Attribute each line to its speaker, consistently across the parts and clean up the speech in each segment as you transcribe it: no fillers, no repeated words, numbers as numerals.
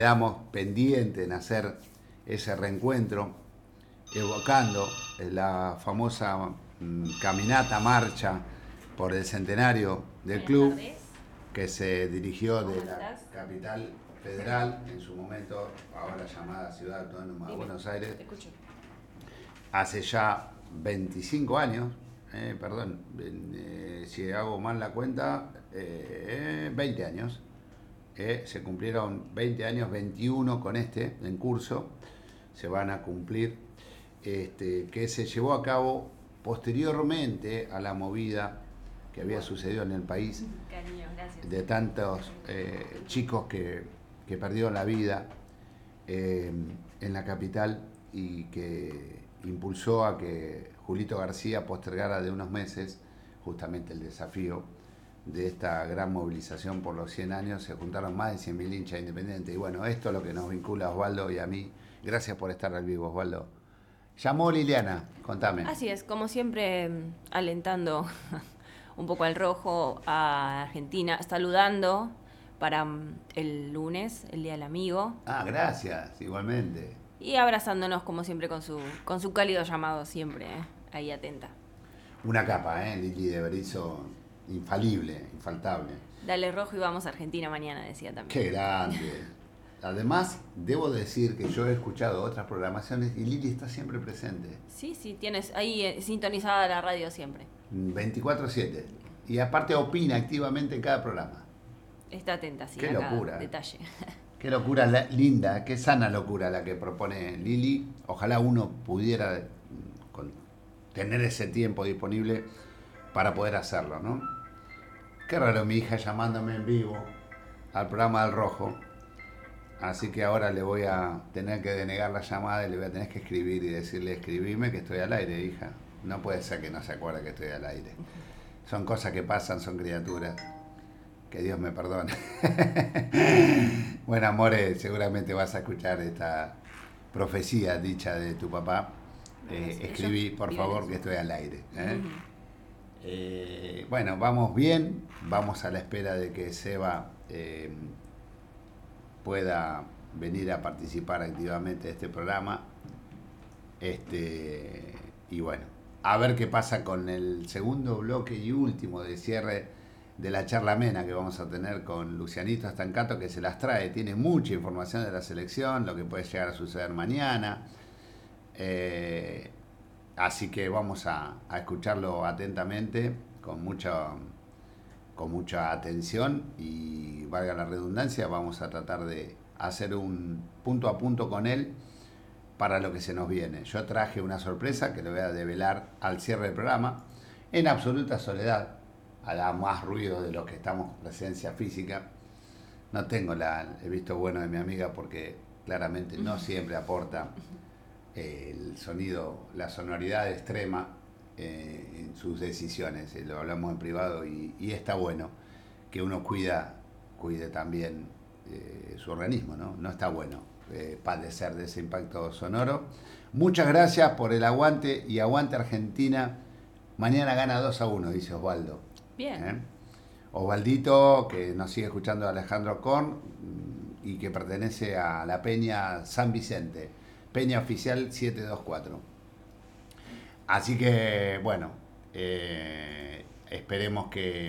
Speaker 1: Quedamos pendientes en hacer ese reencuentro, evocando la famosa caminata, marcha por el centenario del
Speaker 2: Buenas
Speaker 1: club,
Speaker 2: tardes.
Speaker 1: que se dirigió
Speaker 2: ¿Cómo
Speaker 1: de la
Speaker 2: estás?
Speaker 1: capital federal, en su momento, ahora llamada Ciudad Autónoma de
Speaker 2: Dime,
Speaker 1: Buenos Aires,
Speaker 2: te escucho.
Speaker 1: hace ya 25 años, perdón, si hago mal la cuenta, 20 años. Se cumplieron 20 años, 21 con este en curso, se van a cumplir, que se llevó a cabo posteriormente a la movida que había sucedido en el país,
Speaker 2: Cariño, gracias.
Speaker 1: de tantos chicos que perdieron la vida en la capital y que impulsó a que Julito García postergara de unos meses justamente el desafío de esta gran movilización por los 100 años. Se juntaron más de 100.000 hinchas independientes y bueno, esto es lo que nos vincula a Osvaldo y a mí. Gracias por estar al vivo, Osvaldo. Llamó Liliana, contame.
Speaker 2: Así es, como siempre, alentando un poco al rojo, a Argentina, saludando para el lunes, el Día del Amigo,
Speaker 1: Ah, gracias, igualmente.
Speaker 2: y abrazándonos como siempre con su cálido llamado siempre, ahí atenta.
Speaker 1: Una capa, Lili de Berizo, infalible, infaltable.
Speaker 2: Dale rojo y vamos a Argentina mañana, decía también.
Speaker 1: Qué grande. Además, debo decir que yo he escuchado otras programaciones y Lili está siempre presente.
Speaker 2: Sí, sí, tienes ahí sintonizada la radio siempre.
Speaker 1: 24/7. Y aparte opina activamente en cada programa.
Speaker 2: Está atenta, sí,
Speaker 1: Qué
Speaker 2: a cada
Speaker 1: locura.
Speaker 2: detalle.
Speaker 1: Qué locura linda, qué sana locura la que propone Lili. Ojalá uno pudiera tener ese tiempo disponible para poder hacerlo, ¿no? Qué raro mi hija llamándome en vivo al programa del Rojo. Así que ahora le voy a tener que denegar la llamada y le voy a tener que escribir y decirle, escribime que estoy al aire, hija. No puede ser que no se acuerde que estoy al aire. Son cosas que pasan, son criaturas. Que Dios me perdone. Bueno, amores, seguramente vas a escuchar esta profecía dicha de tu papá. Escribí, por favor, que estoy al aire. Bueno, vamos bien. Vamos a la espera de que Seba pueda venir a participar activamente de este programa. Y bueno, a ver qué pasa con el segundo bloque y último de cierre de la charla amena que vamos a tener con Lucianito Stancato, que se las trae, tiene mucha información de la selección, lo que puede llegar a suceder mañana. Así que vamos a escucharlo atentamente, con mucha atención y, valga la redundancia, vamos a tratar de hacer un punto a punto con él para lo que se nos viene. Yo traje una sorpresa que le voy a develar al cierre del programa, en absoluta soledad, hará más ruido de lo que estamos con presencia física. No tengo el visto bueno de mi amiga porque claramente no siempre aporta el sonido, la sonoridad extrema en sus decisiones. Lo hablamos en privado y está bueno que uno cuide también su organismo, ¿no? No está bueno padecer de ese impacto sonoro. Muchas gracias por el aguante y aguante Argentina. Mañana gana 2-1, dice Osvaldo.
Speaker 2: Bien.
Speaker 1: Osvaldito, que nos sigue escuchando, Alejandro Korn, y que pertenece a la Peña San Vicente, Peña Oficial 724. Así que, bueno, esperemos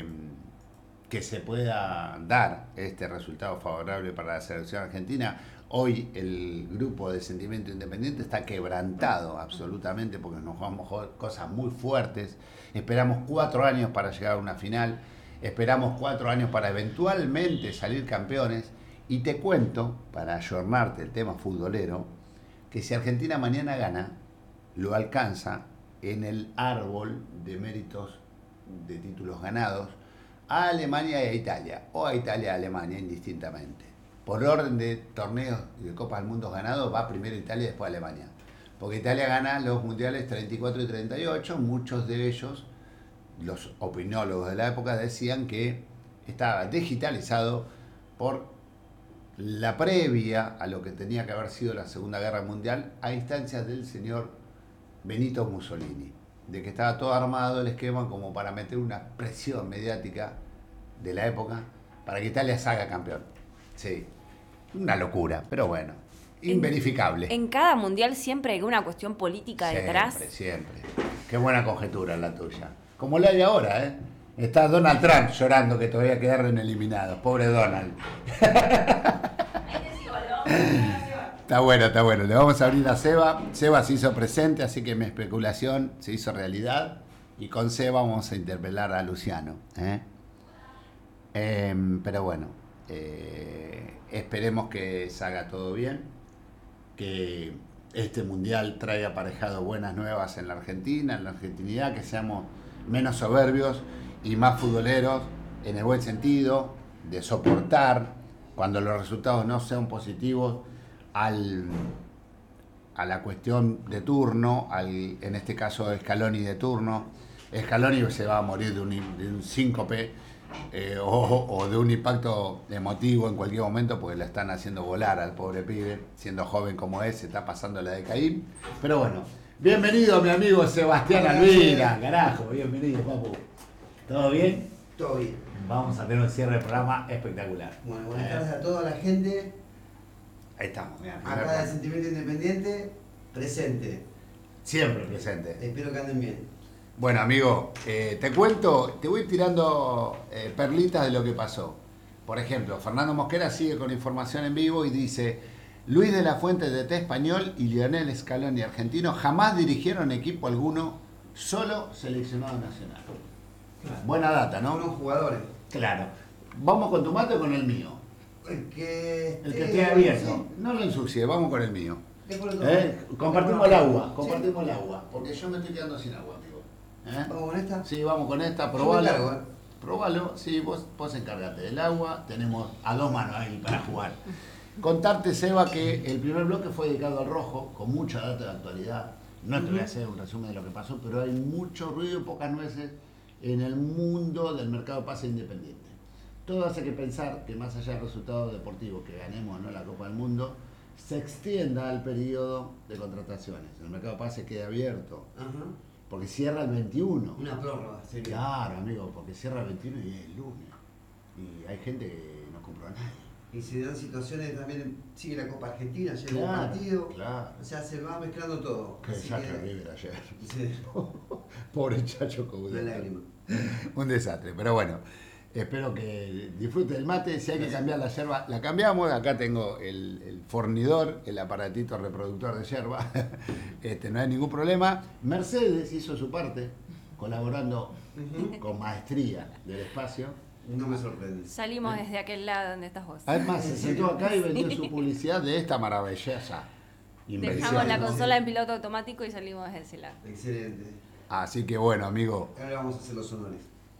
Speaker 1: que se pueda dar este resultado favorable para la selección argentina. Hoy el grupo de Sentimiento Independiente está quebrantado absolutamente porque nos jugamos cosas muy fuertes. Esperamos 4 años para llegar a una final. Esperamos 4 años para eventualmente salir campeones. Y te cuento, para ayornarte el tema futbolero, que si Argentina mañana gana, lo alcanza en el árbol de méritos de títulos ganados a Alemania y a Italia, o a Italia y a Alemania indistintamente. Por orden de torneos y de Copas del Mundo ganados, va primero Italia y después Alemania. Porque Italia gana los mundiales 34 y 38, muchos de ellos, los opinólogos de la época, decían que estaba digitalizado por la previa a lo que tenía que haber sido la Segunda Guerra Mundial a instancias del señor Benito Mussolini, de que estaba todo armado el esquema como para meter una presión mediática de la época para que Italia salga campeón. Sí. Una locura, pero bueno, inverificable.
Speaker 2: En cada mundial siempre hay una cuestión política detrás.
Speaker 1: Siempre. Qué buena conjetura la tuya. Como la hay ahora, ¿eh? Está Donald Trump llorando que todavía quedaron eliminados. Pobre Donald. Está bueno. Le vamos a abrir a Seba. Seba se hizo presente, así que mi especulación se hizo realidad. Y con Seba vamos a interpelar a Luciano. Pero bueno, esperemos que salga todo bien. Que este mundial traiga aparejado buenas nuevas en la Argentina, en la argentinidad, que seamos menos soberbios y más futboleros, en el buen sentido, de soportar cuando los resultados no sean positivos a la cuestión de turno, en este caso Scaloni de turno. Scaloni se va a morir de un síncope o de un impacto emotivo en cualquier momento, porque le están haciendo volar al pobre pibe, siendo joven como es, se está pasando la de Caín. Pero bueno, bienvenido mi amigo Sebastián Alvira, carajo, bienvenido papu. ¿Todo bien?
Speaker 3: Todo bien.
Speaker 1: Vamos a tener un cierre de programa espectacular.
Speaker 3: Bueno, buenas tardes a toda la gente.
Speaker 1: Ahí estamos, mira.
Speaker 3: Acá de Sentimiento Independiente, presente.
Speaker 1: Siempre presente.
Speaker 3: Espero que anden bien.
Speaker 1: Bueno, amigo, te cuento, te voy tirando perlitas de lo que pasó. Por ejemplo, Fernando Mosquera sigue con información en vivo y dice: Luis de la Fuente DT español y Lionel Scaloni argentino jamás dirigieron equipo alguno, solo seleccionado nacional. Claro. Buena data, ¿no?
Speaker 3: Unos jugadores.
Speaker 1: Claro. ¿Vamos con tu mate o con el mío?
Speaker 3: El que
Speaker 1: esté abierto. Sí. No lo ensucie, vamos con el mío. Compartimos el agua, compartimos el agua, porque yo me estoy quedando sin agua, amigo.
Speaker 3: ¿Vamos con esta?
Speaker 1: Sí, vamos con esta, probalo. Probalo, sí, vos encárgate del agua, tenemos a dos manos ahí para jugar. Contarte, Seba, que el primer bloque fue dedicado al rojo, con mucha data de actualidad. No te voy a hacer un resumen de lo que pasó, pero hay mucho ruido y pocas nueces en el mundo del mercado de pase independiente. Todo hace que pensar que más allá del resultado deportivo, que ganemos o no la Copa del Mundo, se extienda el periodo de contrataciones. El mercado de pase quede abierto. Porque cierra el 21.
Speaker 3: Una prórroga, sería.
Speaker 1: Claro, amigo, porque cierra el 21 y es el lunes. Y hay gente que no compró a nadie.
Speaker 3: Y se dan situaciones también, sigue la Copa Argentina, llega un partido. Claro. O sea, se va mezclando todo.
Speaker 1: Que Chacho River ayer.
Speaker 3: Sí.
Speaker 1: Pobre Chacho Coudet.
Speaker 3: Una lágrima.
Speaker 1: Un desastre, pero bueno. Espero que disfrute el mate. Si hay que cambiar la yerba, la cambiamos. Acá tengo el fornidor, el aparatito reproductor de yerba. No hay ningún problema. Mercedes hizo su parte, colaborando con maestría del espacio.
Speaker 3: No me sorprende.
Speaker 2: Salimos desde aquel lado donde estás vos.
Speaker 1: Además, se sentó acá y vendió su publicidad de esta maravillosa inversión.
Speaker 2: Dejamos la consola en piloto automático y salimos desde ese lado.
Speaker 3: Excelente.
Speaker 1: Así que bueno, amigo.
Speaker 3: Ahora vamos a hacer los honores.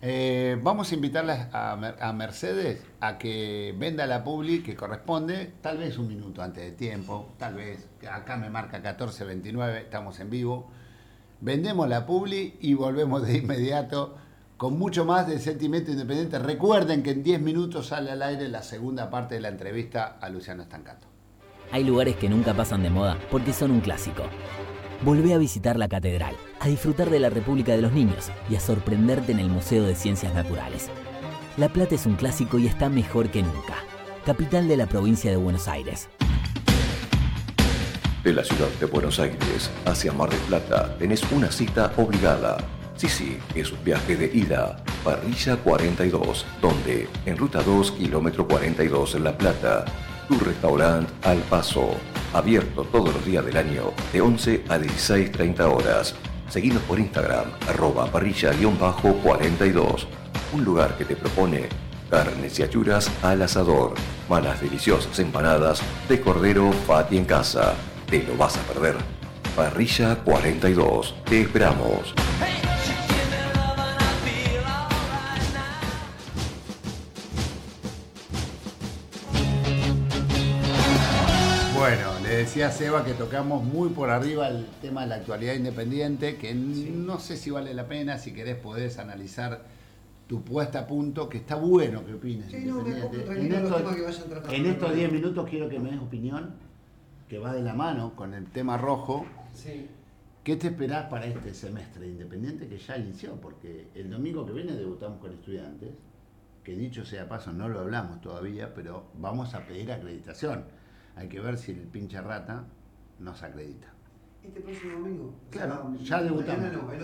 Speaker 1: Vamos a invitarles a Mercedes a que venda la publi que corresponde, tal vez un minuto antes de tiempo, tal vez, acá me marca 14:29, estamos en vivo. Vendemos la publi y volvemos de inmediato con mucho más de Sentimiento Independiente. Recuerden que en 10 minutos sale al aire la segunda parte de la entrevista a Luciano Stancato.
Speaker 4: Hay lugares que nunca pasan de moda porque son un clásico. Volvé a visitar la catedral, a disfrutar de la República de los Niños y a sorprenderte en el Museo de Ciencias Naturales. La Plata es un clásico y está mejor que nunca. Capital de la provincia de Buenos Aires.
Speaker 5: De la ciudad de Buenos Aires hacia Mar del Plata tenés una cita obligada. Sí, es un viaje de ida. Parrilla 42, donde en Ruta 2, kilómetro 42 en La Plata. Tu restaurante Al Paso, abierto todos los días del año, de 11 a 16:30 horas. Seguinos por Instagram, @parrilla_42. Un lugar que te propone carnes y achuras al asador, más las deliciosas empanadas de cordero Fati en casa. ¿Te lo vas a perder? Parrilla 42, te esperamos.
Speaker 1: Bueno, le decía a Seba que tocamos muy por arriba el tema de la actualidad independiente, que no sé si vale la pena, si querés podés analizar tu puesta a punto, que está bueno que opines.
Speaker 3: Sí, no, me compro tranquilo los temas que vayan tratando.
Speaker 1: En estos 10 minutos quiero que me des opinión, que va de la mano con el tema rojo.
Speaker 3: Sí.
Speaker 1: ¿Qué te esperás para este semestre Independiente que ya inició? Porque el domingo que viene debutamos con Estudiantes que dicho sea de paso, no lo hablamos todavía, pero vamos a pedir acreditación. Hay que ver si el pinche rata nos acredita.
Speaker 3: Este próximo domingo.
Speaker 1: Claro,
Speaker 3: O sea,
Speaker 1: ya debutamos.
Speaker 3: mañana no,